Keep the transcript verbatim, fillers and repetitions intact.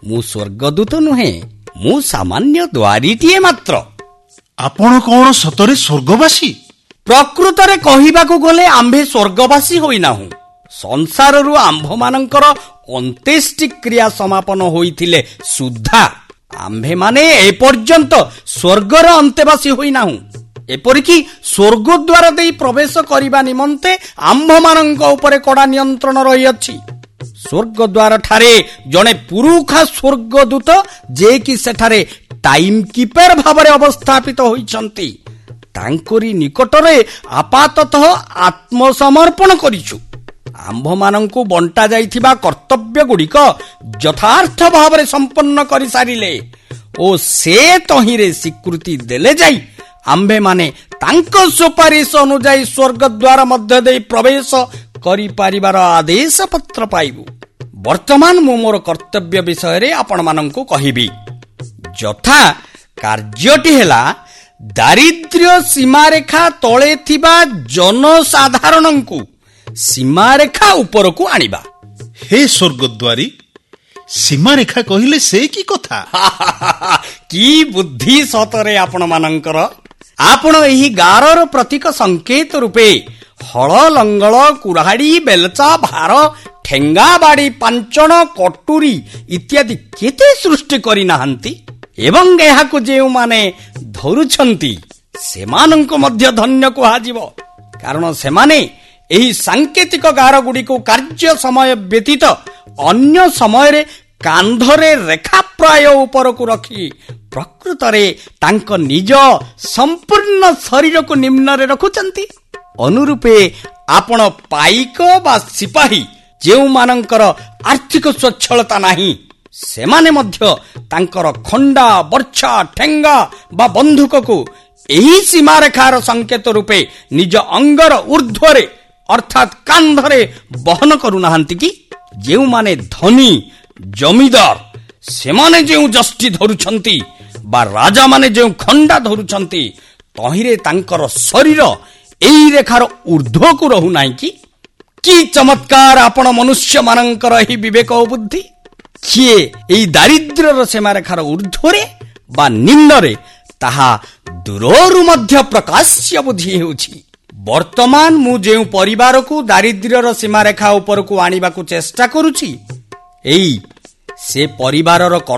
ମୁଁ ସ୍ୱର୍ଗଦୂତ ନୁହେଁ, ମୁଁ ସାମାନ୍ୟ ଦ୍ୱାରୀଟିଏ ମାତ୍ର। ଆପଣ କଣ ସତରେ ସ୍ୱର୍ଗବାସୀ? ପ୍ରକୃତରେ କହିବାକୁ ଗଲେ ଆମ୍ଭେ ସ୍ୱର୍ଗବାସୀ ହୋଇନାହୁଁ। ସଂସାରରୁ ଆମ୍ଭମାନଙ୍କର ଅନ୍ତେଷ୍ଟିକ୍ରିୟା ସମାପନ ହୋଇଥିଲେ ସୁଦ୍ଧା ଆମ୍ଭେମାନେ ଏପର୍ଯ୍ୟନ୍ତ ସ୍ୱର୍ଗର ଅନ୍ତେବାସୀ ହୋଇନାହୁଁ। ଏପରିକି ସ୍ୱର୍ଗଦ୍ୱାର ଦେଇ ପ୍ରବେଶ କରିବା ନିମନ୍ତେ ଆମ୍ଭମାନଙ୍କ ଉପରେ କଡ଼ା ନିୟନ୍ତ୍ରଣ ରହିଅଛି। ସ୍ୱର୍ଗଦ୍ୱାର ଠାରେ ଜଣେ ପୁରୁଖା ସ୍ୱର୍ଗଦୂତ, ଯିଏକି ସେଠାରେ ଟାଇମ୍ କିପର ଭାବରେ ଅବସ୍ଥାପିତ ହୋଇଛନ୍ତି, ତାଙ୍କରି ନିକଟରେ ଆପାତତଃ ଆତ୍ମସମର୍ପଣ କରିଛୁ। ଆମ୍ଭମାନଙ୍କୁ ବଣ୍ଟା ଯାଇଥିବା କର୍ତ୍ତବ୍ୟ ଗୁଡ଼ିକ ଯଥାର୍ଥ ଭାବରେ ସମ୍ପନ୍ନ କରିସାରିଲେ ଓ ସେ ତହିଁରେ ସ୍ୱୀକୃତି ଦେଲେ ଯାଇ ଆମ୍ଭେମାନେ ତାଙ୍କ ସୁପାରିଶ ଅନୁଯାୟୀ ସ୍ୱର୍ଗଦ୍ୱାର ମଧ୍ୟ ଦେଇ ପ୍ରବେଶ କରିପାରିବାର ଆଦେଶ ପତ୍ର ପାଇବୁ। ବର୍ତ୍ତମାନ ମୁଁ ମୋର କର୍ତ୍ତବ୍ୟ ବିଷୟରେ ଆପଣମାନଙ୍କୁ କହିବି। ଯଥା କାର୍ଯ୍ୟଟି ହେଲା ଦାରିଦ୍ର୍ୟ ସୀମାରେଖା ତଳେ ଥିବା ଜନସାଧାରଣଙ୍କୁ ସୀମାରେଖା ଉପରକୁ ଆଣିବା। ହେ ସ୍ୱର୍ଗଦ୍ୱାରୀ, ସୀମାରେଖା କହିଲେ ସେ କି କଥା? କି ବୁଦ୍ଧି ସତରେ ଆପଣ ମାନଙ୍କର! ଆପଣ ଏହି ଗାରର ପ୍ରତୀକ ସଂକେତ ରୂପେ ହଳ, ଲଙ୍ଗଳ, କୁରାହାଡି, ବେଲଚା, ଭାର, ଠେଙ୍ଗା, ବାଡ଼ି, ପାଞ୍ଚଣ, କଟୁରୀ ଇତ୍ୟାଦି କେତେ ସୃଷ୍ଟି କରିନାହାନ୍ତି? ଏବଂ ଏହାକୁ ଯେଉଁମାନେ ଧରୁଛନ୍ତି ସେମାନଙ୍କୁ ମଧ୍ୟ ଧନ୍ୟ କୁହାଯିବ, କାରଣ ସେମାନେ ଏହି ସାଙ୍କେତିକ ଗାର ଗୁଡ଼ିକୁ କାର୍ଯ୍ୟ ସମୟ ବ୍ୟତୀତ ଅନ୍ୟ ସମୟରେ କାନ୍ଧରେ ରେଖାପ୍ରାୟ ଉପରକୁ ରଖି ପ୍ରକୃତରେ ତାଙ୍କ ନିଜ ସମ୍ପୂର୍ଣ୍ଣ ଶରୀରକୁ ନିମ୍ନରେ ରଖୁଛନ୍ତି। ଅନୁରୂପେ ଆପଣ ପାଇକ ବା ସିପାହୀ ଯେଉଁମାନଙ୍କର ଆର୍ଥିକ ସ୍ୱଚ୍ଛଳତା ନାହିଁ, ସେମାନେ ମଧ୍ୟ ତାଙ୍କର ଖଣ୍ଡା, ବର୍ଚ୍ଛା, ଠେଙ୍ଗା ବା ବନ୍ଧୁକକୁ ଏହି ସୀମାରେଖାର ସଂକେତ ରୂପେ ନିଜ ଅଙ୍ଗର ଉର୍ଦ୍ଧ୍ୱରେ ଅର୍ଥାତ୍ କାନ୍ଧରେ ବହନ କରୁନାହାନ୍ତି କି? ଯେଉଁମାନେ ଧନୀ ଜମିଦାର, ସେମାନେ ଯେଉଁ ଯଷ୍ଟି ଧରୁଛନ୍ତି ବା ରାଜାମାନେ ଯେଉଁ ଖଣ୍ଡା ଧରୁଛନ୍ତି, ତହିଁରେ ତାଙ୍କର ଶରୀର ଏହି ରେଖାର ଉର୍ଦ୍ଧ୍ୱକୁ ରହୁନାହିଁ କି? କି ଚମତ୍କାର ଆପଣ ମନୁଷ୍ୟମାନଙ୍କର ଏହି ବିବେକ ଓ ବୁଦ୍ଧି! କିଏ ଏହି ଦାରିଦ୍ର୍ୟର ସୀମାରେଖାର ଉର୍ଦ୍ଧ୍ୱରେ ବା ନିମ୍ନରେ, ତାହା ଦୂରରୁ ମଧ୍ୟ ପ୍ରକାଶ୍ୟ ବୁଦ୍ଧି ହେଉଛି। ବର୍ତ୍ତମାନ ମୁଁ ଯେଉଁ ପରିବାରକୁ ଦାରିଦ୍ର୍ୟର ସୀମାରେଖା ଉପରକୁ ଆଣିବାକୁ ଚେଷ୍ଟା କରୁଛି, ଏଇ ସେ ପରିବାରର